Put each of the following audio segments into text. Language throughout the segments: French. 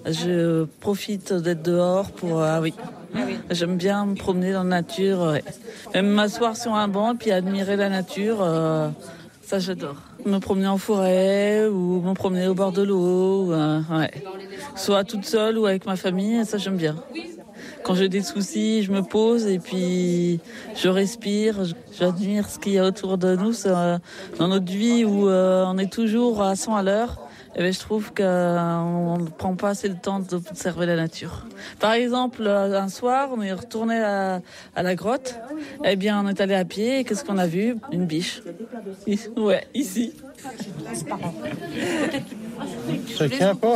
Je profite d'être dehors pour... oui. J'aime bien me promener dans la nature. Ouais. Même m'asseoir sur un banc et puis admirer la nature. Ça, j'adore. Me promener en forêt ou me promener au bord de l'eau. Ouais. Soit toute seule ou avec ma famille, ça, j'aime bien. Quand j'ai des soucis, je me pose et puis je respire. J'admire ce qu'il y a autour de nous. Dans notre vie où on est toujours à 100 à l'heure, et bien, je trouve qu'on ne prend pas assez le temps d'observer la nature. Par exemple, un soir, on est retourné à la grotte. Eh bien, on est allé à pied et qu'est-ce qu'on a vu ? Une biche. Ouais, ici. Ça tient pas.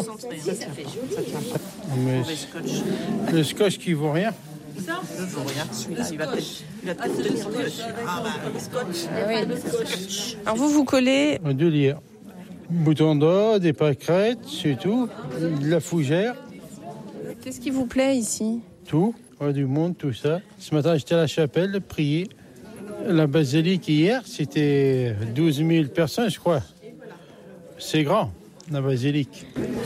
Mais le scotch qui vaut rien. Ça ne vaut rien. Celui-là, il va peut-être sur le scotch. Alors vous collez... De lire. Boutons d'or, des pâquerettes, c'est tout. De la fougère. Qu'est-ce qui vous plaît ici ? Tout. Du monde, tout ça. Ce matin, j'étais à la chapelle, prier. La basilique hier, c'était 12 000 personnes, je crois. C'est grand, la basilique.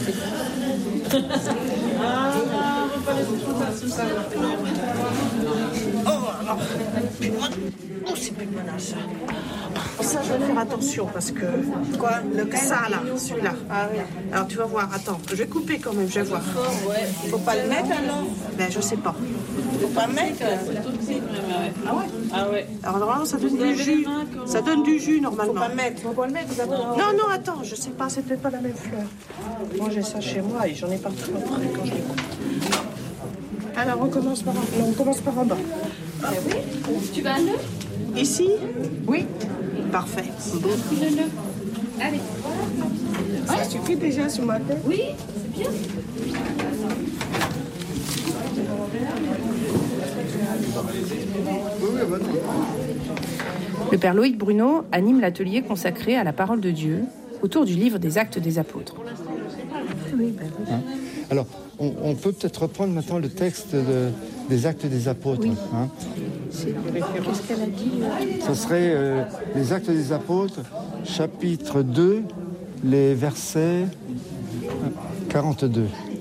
Oh, c'est plus de menace. Ça, je vais faire attention parce que... Quoi ? Ça, là, celui-là. Ah oui. Alors, tu vas voir. Attends, je vais couper quand même, je vais voir. Faut pas le mettre, alors ? Ben, je sais pas. Faut pas le mettre ? Ah ouais ? Ah ouais. Alors, normalement, ça donne du jus. Ça donne du jus, normalement. Faut pas le mettre. Faut pas le mettre, d'abord. Non, attends, je sais pas, c'est peut-être pas la même fleur. Moi, j'ai ça chez moi et j'en ai partout après quand je les coupe. Alors, on commence par en bas. Ah oui. Tu veux un œuf ? Ici ? Oui. Parfait. Beau. Le œuf. Allez. Ça suffit déjà sur ma tête ? Oui, c'est bien. Le père Loïc Bruno anime l'atelier consacré à la parole de Dieu autour du livre des Actes des Apôtres. Alors, on peut peut-être reprendre maintenant le texte des Actes des Apôtres. Oui. Qu'est-ce qu'elle a dit ? Ce serait les Actes des Apôtres, chapitre 2, les versets 42.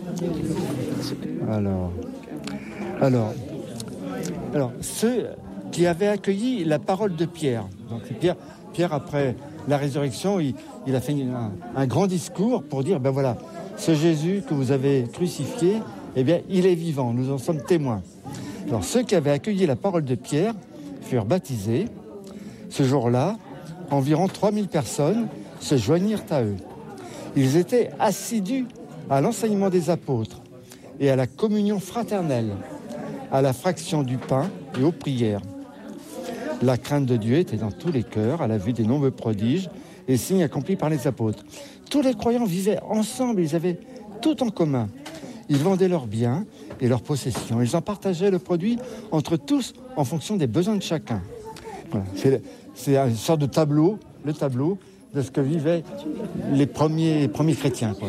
Alors, ceux qui avaient accueilli la parole de Pierre. Donc Pierre après la résurrection, il a fait un grand discours pour dire, ben voilà, ce Jésus que vous avez crucifié, eh bien, il est vivant, nous en sommes témoins. Alors, ceux qui avaient accueilli la parole de Pierre furent baptisés. Ce jour-là, environ 3000 personnes se joignirent à eux. Ils étaient assidus à l'enseignement des apôtres et à la communion fraternelle, à la fraction du pain et aux prières. La crainte de Dieu était dans tous les cœurs à la vue des nombreux prodiges et signes accomplis par les apôtres. Tous les croyants vivaient ensemble, ils avaient tout en commun. Ils vendaient leurs biens et leurs possessions. Ils en partageaient le produit entre tous en fonction des besoins de chacun. Voilà. C'est une sorte de tableau, le tableau de ce que vivaient les premiers chrétiens, quoi.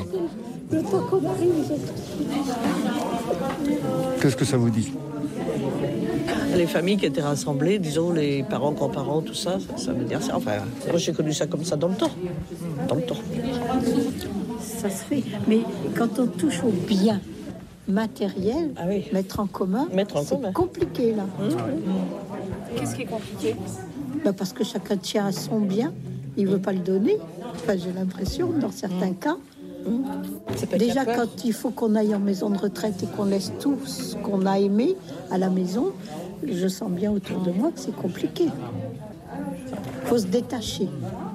Qu'est-ce que ça vous dit ? Les familles qui étaient rassemblées, disons les parents, grands-parents, tout ça, ça veut dire ça. Enfin, moi j'ai connu ça comme ça dans le temps. Ça se fait, mais quand on touche au bien matériel, mettre en commun, c'est compliqué là. Qu'est-ce qui est compliqué ? Parce que chacun tient à son bien, il ne veut pas le donner. Enfin, j'ai l'impression, dans certains cas. Déjà, quand il faut qu'on aille en maison de retraite et qu'on laisse tout ce qu'on a aimé à la maison, je sens bien autour de moi que c'est compliqué. Il faut se détacher.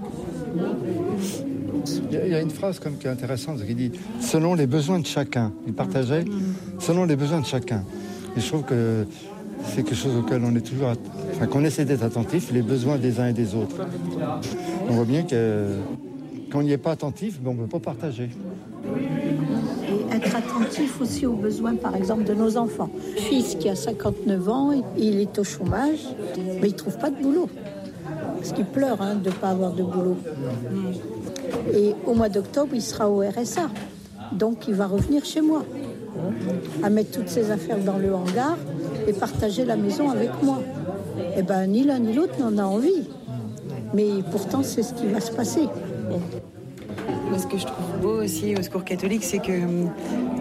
Il y a une phrase comme qui est intéressante qui dit « selon les besoins de chacun ». Il partageait « selon les besoins de chacun ». Et je trouve que c'est quelque chose auquel on est toujours... qu'on essaie d'être attentif, les besoins des uns et des autres. On voit bien que quand on n'y est pas attentif, on ne peut pas partager. Et être attentif aussi aux besoins, par exemple, de nos enfants. Fils qui a 59 ans, il est au chômage, mais il ne trouve pas de boulot. Parce qu'il pleure de ne pas avoir de boulot. Et au mois d'octobre, il sera au RSA. Donc, il va revenir chez moi, à mettre toutes ses affaires dans le hangar et partager la maison avec moi. Eh bien, ni l'un ni l'autre n'en a envie. Mais pourtant, c'est ce qui va se passer. Moi, ce que je trouve beau aussi au Secours catholique, c'est que